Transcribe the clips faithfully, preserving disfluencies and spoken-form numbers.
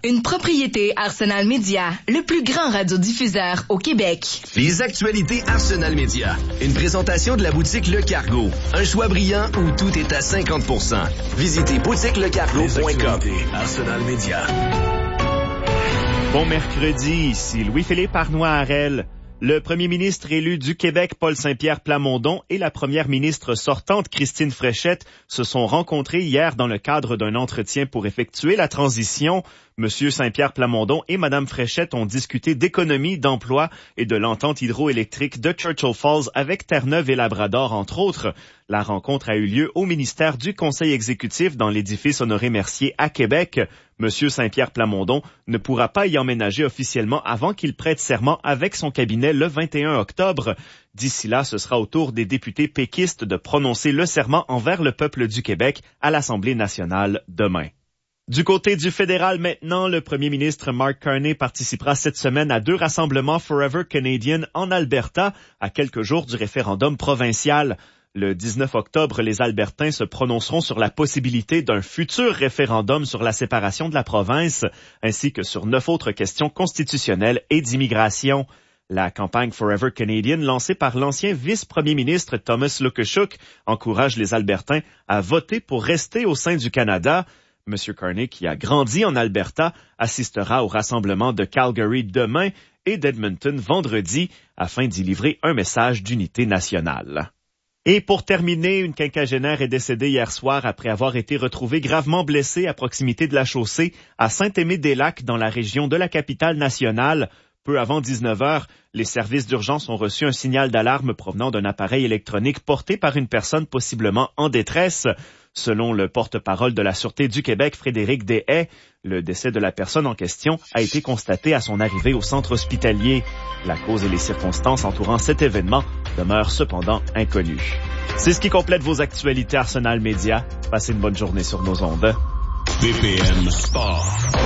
Une propriété Arsenal Média, le plus grand radiodiffuseur au Québec. Les actualités Arsenal Média. Une présentation de la boutique Le Cargo. Un choix brillant où tout est à cinquante pour cent. Visitez boutique le cargo point com. Arsenal Média. Bon mercredi, ici Louis-Philippe Arnois-Harel. Le premier ministre élu du Québec, Paul Saint-Pierre Plamondon, et la première ministre sortante, Christine Fréchette, se sont rencontrés hier dans le cadre d'un entretien pour effectuer la transition. Monsieur Saint-Pierre Plamondon et Madame Fréchette ont discuté d'économie, d'emploi et de l'entente hydroélectrique de Churchill Falls avec Terre-Neuve et Labrador, entre autres. La rencontre a eu lieu au ministère du Conseil exécutif dans l'édifice Honoré-Mercier à Québec. Monsieur Saint-Pierre Plamondon ne pourra pas y emménager officiellement avant qu'il prête serment avec son cabinet le vingt et un octobre. D'ici là, ce sera au tour des députés péquistes de prononcer le serment envers le peuple du Québec à l'Assemblée nationale demain. Du côté du fédéral maintenant, le premier ministre Mark Carney participera cette semaine à deux rassemblements Forever Canadian en Alberta, à quelques jours du référendum provincial. Le dix-neuf octobre, les Albertains se prononceront sur la possibilité d'un futur référendum sur la séparation de la province, ainsi que sur neuf autres questions constitutionnelles et d'immigration. La campagne Forever Canadian, lancée par l'ancien vice-premier ministre Thomas Lukashuk, encourage les Albertains à voter pour rester au sein du Canada. Monsieur Carney, qui a grandi en Alberta, assistera au rassemblement de Calgary demain et d'Edmonton vendredi afin d'y livrer un message d'unité nationale. Et pour terminer, une quinquagénaire est décédée hier soir après avoir été retrouvée gravement blessée à proximité de la chaussée à Saint-Aimé-des-Lacs dans la région de la capitale nationale. Peu avant dix-neuf heures, les services d'urgence ont reçu un signal d'alarme provenant d'un appareil électronique porté par une personne possiblement en détresse. Selon le porte-parole de la Sûreté du Québec, Frédéric Deshaies, le décès de la personne en question a été constaté à son arrivée au centre hospitalier. La cause et les circonstances entourant cet événement demeurent cependant inconnues. C'est ce qui complète vos actualités Arsenal Média. Passez une bonne journée sur nos ondes. B P M Sport.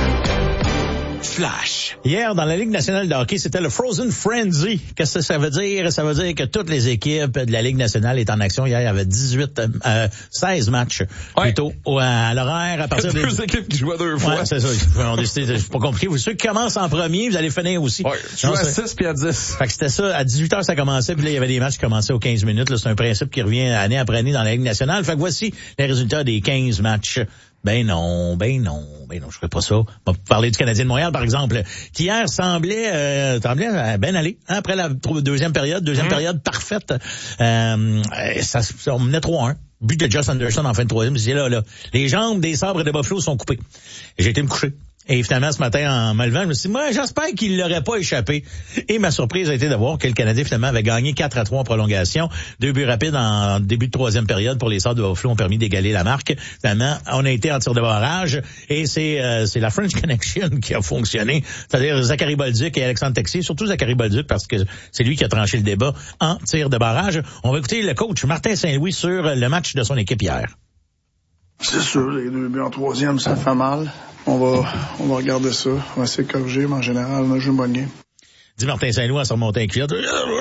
Flash. Hier, dans la Ligue nationale de hockey, c'était le Frozen Frenzy. Qu'est-ce que ça veut dire? Ça veut dire que toutes les équipes de la Ligue nationale est en action. Hier, il y avait dix-huit, euh, seize matchs, ouais. plutôt, à l'horaire, à partir de... des... deux équipes qui jouent deux fois. Ouais, c'est ça. On décidé, j'ai pas compris. Ceux qui commencent en premier, vous allez finir aussi. Ouais, je joue à six puis à dix. Fait que c'était ça. À dix-huit heures, ça commençait, puis là, il y avait des matchs qui commençaient aux quinze minutes. Là, c'est un principe qui revient année après année dans la Ligue nationale. Fait que voici les résultats des quinze matchs. Ben non, ben non, ben non, je ferais pas ça. On va parler du Canadien de Montréal, par exemple, qui hier semblait, euh, semblait bien aller. Hein, après la deuxième période, deuxième mmh. période parfaite, euh, ça, ça, on menait trois un. But de Josh Anderson en fin de troisième. Je disais là, là, les jambes des sabres de Buffalo sont coupées. Et j'ai été me coucher. Et finalement, ce matin, en me levant, je me suis dit, moi, j'espère qu'il l'aurait pas échappé. Et ma surprise a été de voir que le Canadien, finalement, avait gagné quatre à trois en prolongation. Deux buts rapides en début de troisième période pour les Sabres de Buffalo ont permis d'égaler la marque. Finalement, on a été en tir de barrage. Et c'est euh, c'est la French Connection qui a fonctionné. C'est-à-dire Zachary Bolduc et Alexandre Texier. Surtout Zachary Bolduc, parce que c'est lui qui a tranché le débat en tir de barrage. On va écouter le coach Martin Saint-Louis sur le match de son équipe hier. C'est sûr, les deux buts en troisième, ça fait mal. On va, on va regarder ça. On va essayer de corriger, mais en général, on a joué une bonne game. Dit Martin Saint-Louis en se remontant un culotte.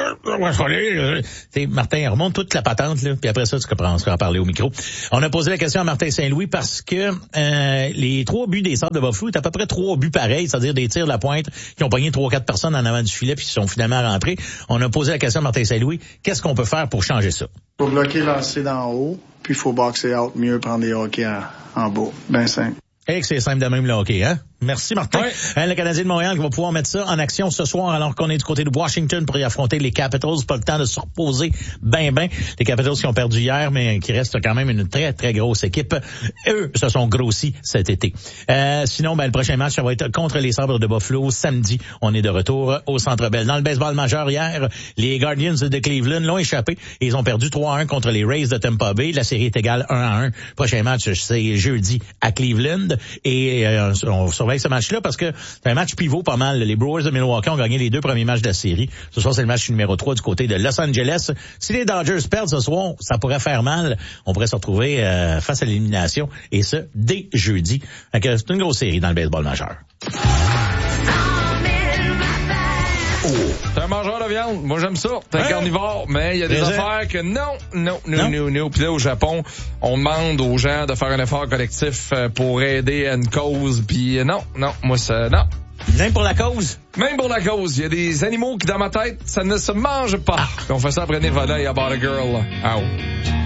Martin, remonte toute la patente, là, puis après ça, tu comprends, on va en parler au micro. On a posé la question à Martin Saint-Louis parce que euh, les trois buts des Sabres de Buffalo étaient à peu près trois buts pareils, c'est-à-dire des tirs de la pointe qui ont pogné trois quatre personnes en avant du filet puis qui sont finalement rentrés. On a posé la question à Martin Saint-Louis, qu'est-ce qu'on peut faire pour changer ça? Faut bloquer lancer d'en haut, puis il faut boxer out mieux, prendre des hockey en, en bas. Ben simple. Et que c'est simple de même le hockey, hein? Merci, Martin. Ouais. Hein, le Canadien de Montréal qui va pouvoir mettre ça en action ce soir alors qu'on est du côté de Washington pour y affronter les Capitals. Pas le temps de se reposer ben ben. Les Capitals qui ont perdu hier, mais qui restent quand même une très, très grosse équipe. Eux se sont grossis cet été. Euh, sinon, ben, le prochain match, ça va être contre les Sabres de Buffalo. Samedi, on est de retour au Centre Bell. Dans le baseball majeur hier, les Guardians de Cleveland l'ont échappé. Ils ont perdu trois à un contre les Rays de Tampa Bay. La série est égale un à un. Prochain match, c'est jeudi à Cleveland. Et euh, on surveille ce match-là parce que c'est un match pivot pas mal. Les Brewers de Milwaukee ont gagné les deux premiers matchs de la série. Ce soir, c'est le match numéro trois du côté de Los Angeles. Si les Dodgers perdent ce soir, ça pourrait faire mal. On pourrait se retrouver euh, face à l'élimination, et ce, dès jeudi. Donc, c'est une grosse série dans le baseball majeur. Oh. T'es un mangeur de viande. Moi, j'aime ça. T'es un hein? carnivore. Mais il y a des Présent. affaires que non, non, non, non, non. Puis là, au Japon, on demande aux gens de faire un effort collectif pour aider à une cause. Puis non, non, moi, ça, non. Même pour la cause? Même pour la cause. Il y a des animaux qui, dans ma tête, ça ne se mange pas. Puis on fait ça après Nirvana et About a Girl. Ow.